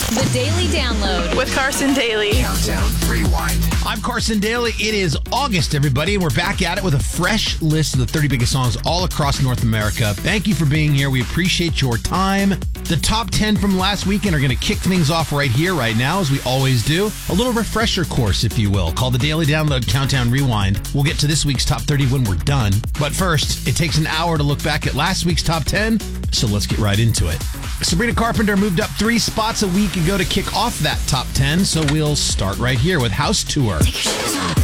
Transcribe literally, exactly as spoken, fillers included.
The Daily Download with Carson Daly. Countdown Rewind. I'm Carson Daly. It is August, everybody, and we're back at it with a fresh list of the thirty biggest songs all across North America. Thank you for being here. We appreciate your time. The top ten from last weekend are going to kick things off right here, right now, as we always do. A little refresher course, if you will, called the Daily Download Countdown Rewind. We'll get to this week's top thirty when we're done. But first, it takes an hour to look back at last week's top ten, so let's get right into it. Sabrina Carpenter moved up three spots a week ago to kick off that top ten, so we'll start right here with House Tour. Take your shoes off.